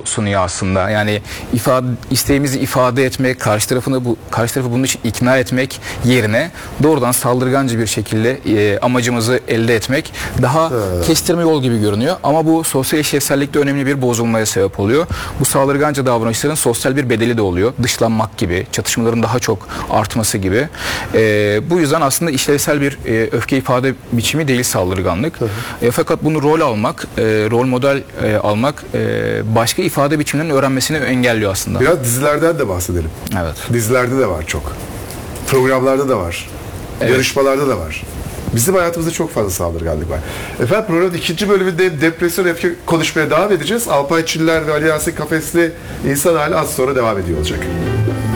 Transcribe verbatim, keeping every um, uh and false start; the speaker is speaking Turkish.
sunuyor aslında. Yani ifade, isteğimizi ifade etmek, karşı tarafını bu karşı tarafı bunun için ikna etmek yerine doğrudan saldırganca bir şekilde e, amacımızı elde etmek daha evet. kestirme yol gibi görünüyor. Ama bu sosyal eşcinsellikte önemli bir bozulmaya sebep oluyor. Bu saldırganca davranışların sosyal bir bedeli de oluyor. Dışlanmak gibi, çatışmaların daha çok artması gibi. E, bu yüzden aslında işlevsel bir e, öfke ifade biçimi değil saldırganlık. E, fakat bunu rol almak, e, rol model e, almak e, başka ifade biçimlerinin öğrenmesini engelliyor aslında. Biraz dizilerden de bahsedelim. Evet. Dizilerde de var çok. Programlarda da var. Evet. Yarışmalarda da var. Bizim hayatımızda çok fazla saldırganlık var. Efendim programın ikinci bölümünde depresyon öfke konuşmaya devam edeceğiz. Alpay Çiller ve Ali Yasin Kafesli insan hali az sonra devam ediyor olacak.